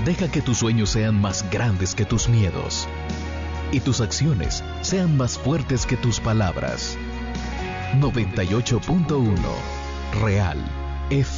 Deja que tus sueños sean más grandes que tus miedos y tus acciones sean más fuertes que tus palabras. 98.1 Real F.